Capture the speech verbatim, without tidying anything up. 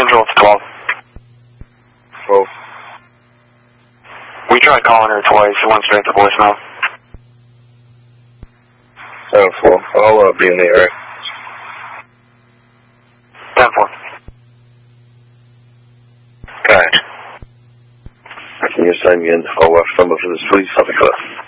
Central, it's twelve. twelve. We tried calling her twice. She went straight to voicemail. seven four. I'll uh, be in the area. ten four. Okay. Can you send me an O F number for this police officer?